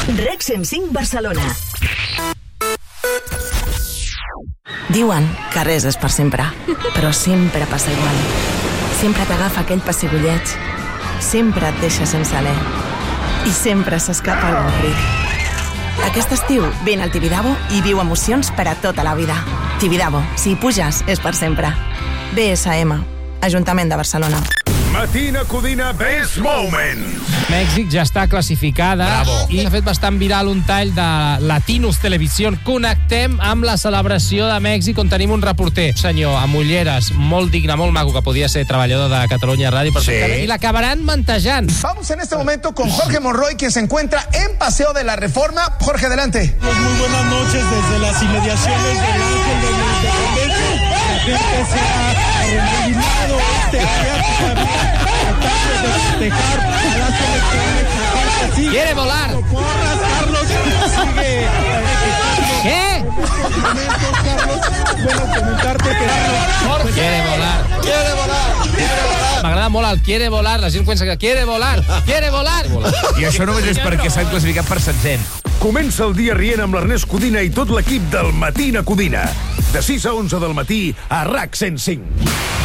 Rec 105 Barcelona. Diuen que res és per sempre, però sempre passa igual. Sempre t'agafa aquell pessigolleig, sempre et deixa sense alè i sempre s'escapa algun crit. Aquest estiu vine al Tibidabo i viu emocions per a tota la vida. Tibidabo, si hi puges, és per sempre. BSM, Ajuntament de Barcelona. Matina Codina Best Moment. Mèxic ja està classificada. Bravo. I s'ha fet bastant viral un tall de Latinos Televisió. Connectem amb la celebració de Mèxic, on tenim un reporter, senyor, amb ulleres, molt digne, molt maco, que podia ser treballador de Catalunya Ràdio, sí. I l'acabaran mantejant. Vamos en este momento con Jorge Monroy, quien se encuentra en Paseo de la Reforma. Jorge, adelante. Pues muy buenas noches desde las inmediaciones del Ángel de la Independencia. La gente se ha arremolido ¡Quiere volar! Carlos sigue. ¿Qué? Bueno, comentarte que Jorge quiere volar. Quiere volar. M'agrada molt el quiere volar. La gent pensa que quiere volar. I això només és perquè s'han classificat per 700. Comença el dia rient amb l'Ernest Codina i tot l'equip del Matina Codina. De 6 a 11 del matí a RAC 105.